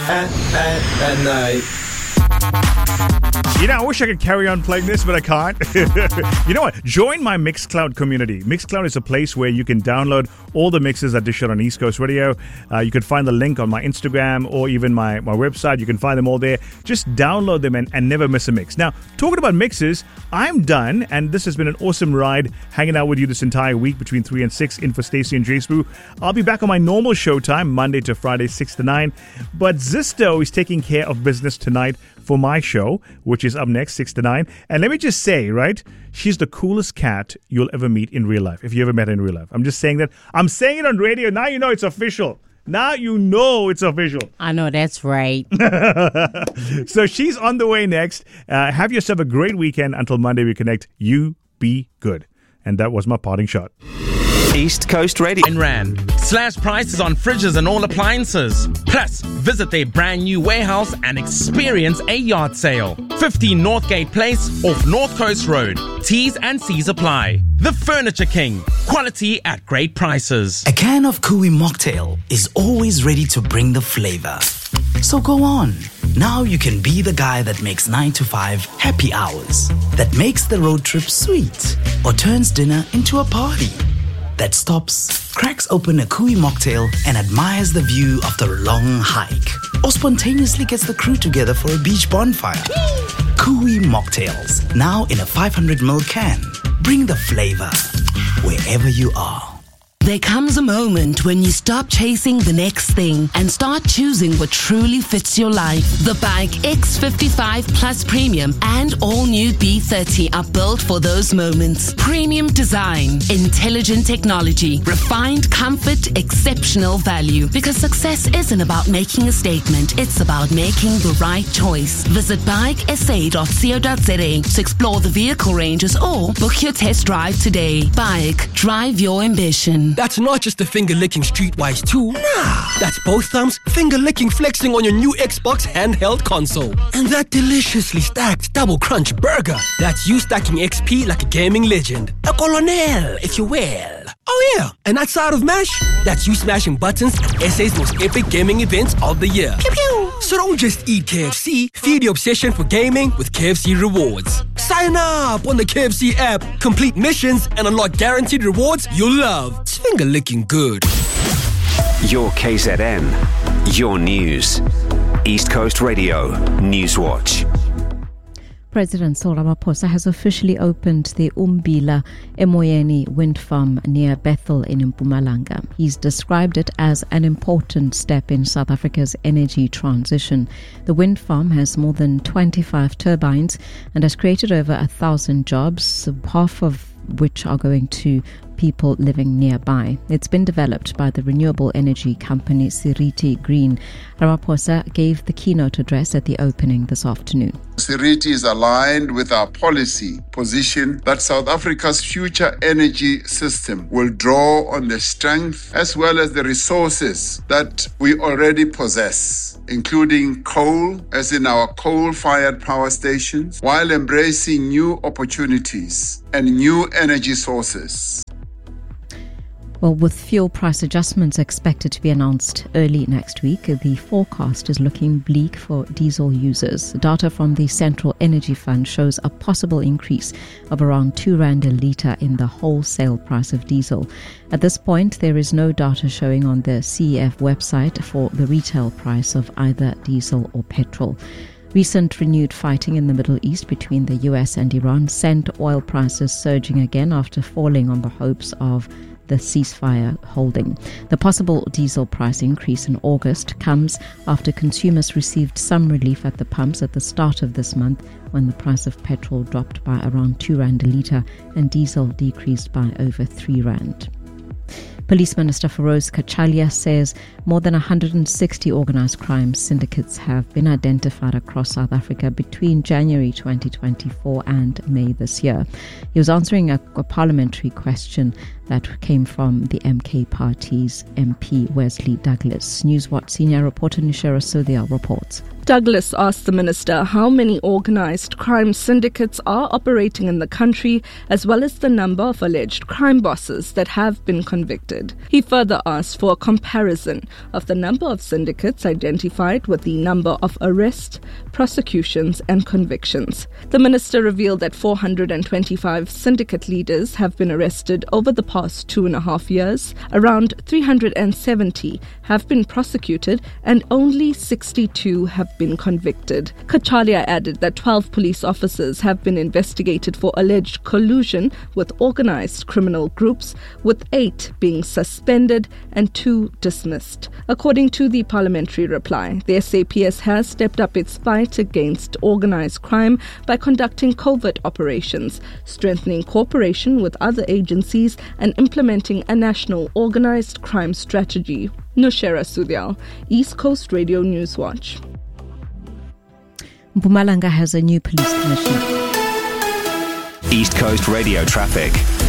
At night. You know, I wish I could carry on playing this, but I can't. You know what? Join my Mixcloud community. Mixcloud is a place where you can download all the mixes that dish out on East Coast Radio. You can find the link on my Instagram or even my website. You can find them all there. Just download them and never miss a mix. Now, talking about mixes, I'm done, and this has been an awesome ride hanging out with you this entire week between 3 and 6 in for Stacey and Jace. I'll be back on my normal show time, Monday to Friday, 6 to 9. But Zisto is taking care of business tonight for my show, which is up next, 6 to 9. And let me just say, right, she's the coolest cat you'll ever meet in real life, if you ever met her in real life. I'm just saying that. I'm saying it on radio. Now you know it's official. Now you know it's official. I know, that's right. So she's on the way next. Have yourself a great weekend. Until Monday we connect. You be good. And that was my parting shot. East Coast Radio. In Rand. Slash prices on fridges and all appliances. Plus, visit their brand new warehouse and experience a yard sale. 15 Northgate Place off North Coast Road. T's and C's apply. The Furniture King. Quality at great prices. A can of Kui Mocktail is always ready to bring the flavor. So go on. Now you can be the guy that makes 9 to 5 happy hours. That makes the road trip sweet. Or turns dinner into a party. That stops, cracks open a Kui Mocktail and admires the view after a long hike. Or spontaneously gets the crew together for a beach bonfire. Kui Mocktails, now in a 500ml can. Bring the flavor wherever you are. There comes a moment when you stop chasing the next thing and start choosing what truly fits your life. The Bike X55 Plus Premium and all new B30 are built for those moments. Premium design, intelligent technology, refined comfort, exceptional value. Because success isn't about making a statement, it's about making the right choice. Visit bikesa.co.za to explore the vehicle ranges or book your test drive today. Bike, drive your ambition. That's not just a finger-licking streetwise tool. Nah, that's both thumbs finger-licking flexing on your new Xbox handheld console. And that deliciously stacked double crunch burger. That's you stacking XP like a gaming legend. A colonel, if you will. Oh yeah, and that side of MASH, that's you smashing buttons at SA's most epic gaming events of the year. Pew pew. So don't just eat KFC, feed your obsession for gaming with KFC Rewards. Sign up on the KFC app, complete missions, and unlock guaranteed rewards you'll love. It's finger-licking good. Your KZN, your news. East Coast Radio, Newswatch. President Cyril Ramaphosa has officially opened the Umbila Emoyeni wind farm near Bethel in Mpumalanga. He's described it as an important step in South Africa's energy transition. The wind farm has more than 25 turbines and has created over 1,000 jobs, half of which are going to people living nearby. It's been developed by the renewable energy company Seriti Green. Ramaphosa gave the keynote address at the opening this afternoon. Seriti is aligned with our policy position that South Africa's future energy system will draw on the strength as well as the resources that we already possess, including coal, as in our coal-fired power stations, while embracing new opportunities and new energy sources. Well, with fuel price adjustments expected to be announced early next week, the forecast is looking bleak for diesel users. Data from the Central Energy Fund shows a possible increase of around R2 a litre in the wholesale price of diesel. At this point, there is no data showing on the CEF website for the retail price of either diesel or petrol. Recent renewed fighting in the Middle East between the US and Iran sent oil prices surging again after falling on the hopes of the ceasefire holding. The possible diesel price increase in August comes after consumers received some relief at the pumps at the start of this month when the price of petrol dropped by around R2 a litre and diesel decreased by over R3. Police Minister Feroz Kachalia says more than 160 organised crime syndicates have been identified across South Africa between January 2024 and May this year. He was answering a parliamentary question that came from the MK Party's MP Wesley Douglas. Newswatch senior reporter Nishera Sodhia reports. Douglas asked the minister how many organised crime syndicates are operating in the country, as well as the number of alleged crime bosses that have been convicted. convicted. He further asked for a comparison of the number of syndicates identified with the number of arrests, prosecutions and convictions. The minister revealed that 425 syndicate leaders have been arrested over the past 2.5 years. Around 370 have been prosecuted and only 62 have been convicted. Kachalia added that 12 police officers have been investigated for alleged collusion with organized criminal groups, with 8 being suspended and 2 dismissed. According to the parliamentary reply, the SAPS has stepped up its fight against organized crime by conducting covert operations, strengthening cooperation with other agencies and implementing a national organized crime strategy. Nushera Sudyal, East Coast Radio Newswatch. Mpumalanga has a new police commissioner. East Coast Radio traffic.